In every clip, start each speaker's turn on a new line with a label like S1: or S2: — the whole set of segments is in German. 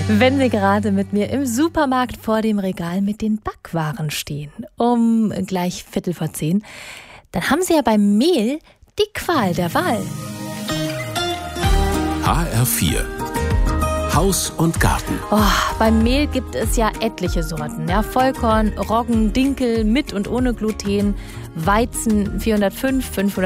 S1: Wenn Sie gerade mit mir im Supermarkt vor dem Regal mit den Backwaren stehen, um gleich 9:15, dann haben Sie ja beim Mehl die Qual der Wahl.
S2: HR4 Haus und Garten.
S1: Beim Mehl gibt es ja etliche Sorten. Ja, Vollkorn, Roggen, Dinkel mit und ohne Gluten, Weizen 405,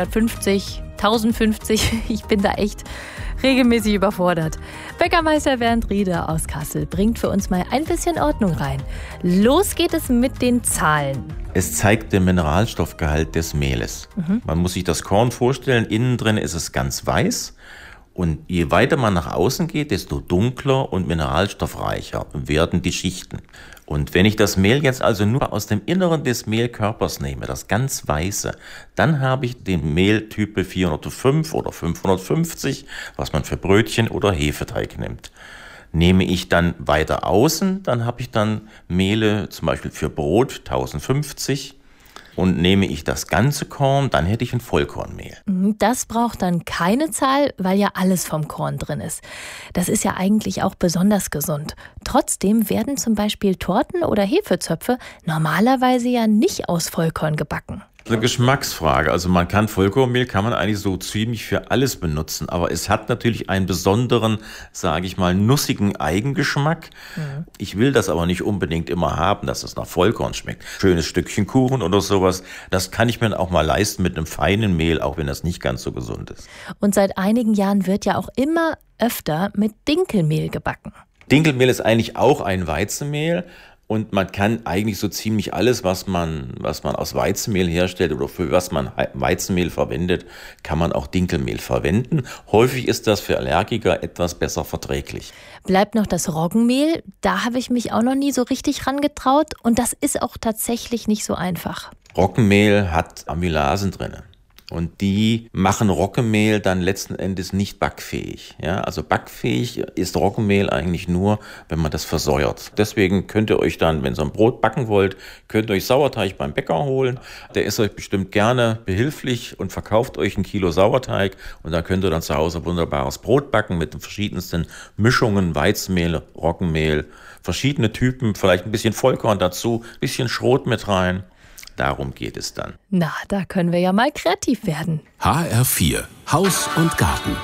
S1: 550, 1050. Ich bin da echt regelmäßig überfordert. Bäckermeister Bernd Rieder aus Kassel bringt für uns mal ein bisschen Ordnung rein. Los geht es mit den Zahlen.
S3: Es zeigt den Mineralstoffgehalt des Mehles. Man muss sich das Korn vorstellen, innen drin ist es ganz weiß. Und je weiter man nach außen geht, desto dunkler und mineralstoffreicher werden die Schichten. Und wenn ich das Mehl jetzt also nur aus dem Inneren des Mehlkörpers nehme, das ganz weiße, dann habe ich den Mehltyp 405 oder 550, was man für Brötchen oder Hefeteig nimmt. Nehme ich dann weiter außen, dann habe ich dann Mehle zum Beispiel für Brot 1050. Und nehme ich das ganze Korn, dann hätte ich ein Vollkornmehl.
S1: Das braucht dann keine Zahl, weil ja alles vom Korn drin ist. Das ist ja eigentlich auch besonders gesund. Trotzdem werden zum Beispiel Torten oder Hefezöpfe normalerweise ja nicht aus Vollkorn gebacken.
S3: Eine Geschmacksfrage. Also Vollkornmehl kann man eigentlich so ziemlich für alles benutzen, aber es hat natürlich einen besonderen, sage ich mal, nussigen Eigengeschmack. Ich will das aber nicht unbedingt immer haben, dass es nach Vollkorn schmeckt. Schönes Stückchen Kuchen oder sowas, das kann ich mir auch mal leisten mit einem feinen Mehl, auch wenn das nicht ganz so gesund ist.
S1: Und seit einigen Jahren wird ja auch immer öfter mit Dinkelmehl gebacken.
S3: Dinkelmehl ist eigentlich auch ein Weizenmehl. Und man kann eigentlich so ziemlich alles, was man aus Weizenmehl herstellt oder für was man Weizenmehl verwendet, kann man auch Dinkelmehl verwenden. Häufig ist das für Allergiker etwas besser verträglich.
S1: Bleibt noch das Roggenmehl. Da habe ich mich auch noch nie so richtig rangetraut. Und das ist auch tatsächlich nicht so einfach.
S3: Roggenmehl hat Amylasen drin. Und die machen Roggenmehl dann letzten Endes nicht backfähig. Ja, also backfähig ist Roggenmehl eigentlich nur, wenn man das versäuert. Deswegen könnt ihr euch dann, wenn ihr ein Brot backen wollt, könnt ihr euch Sauerteig beim Bäcker holen. Der ist euch bestimmt gerne behilflich und verkauft euch 1 Kilo Sauerteig. Und dann könnt ihr dann zu Hause wunderbares Brot backen mit den verschiedensten Mischungen, Weizenmehl, Roggenmehl, verschiedene Typen, vielleicht ein bisschen Vollkorn dazu, ein bisschen Schrot mit rein. Darum geht es dann.
S1: Na, da können wir ja mal kreativ werden.
S2: HR4 Haus und Garten.